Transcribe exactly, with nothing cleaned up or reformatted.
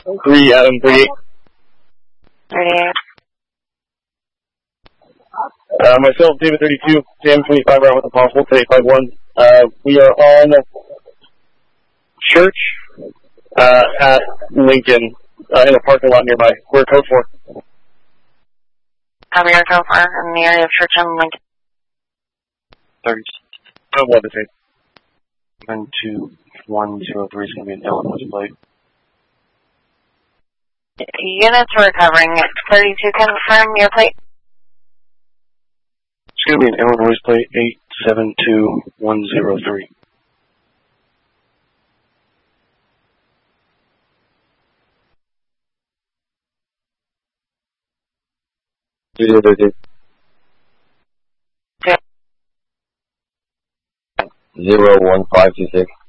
three Adam thirty-eight. thirty-eight. Uh, myself, David thirty-two, J M twenty-five, route with the possible to eight five one. Uh, we are on Church uh, at Lincoln uh, in a parking lot nearby. We're code four. Copy your code four in the area of Church and Lincoln. thirty. Oh, what is it? seven two one zero three is going to be an Illinois plate. Units recovering. thirty-two, confirm your plate. It's going to be an Illinois plate eight seven two one zero three. Zero thirteen. Zero one five two six.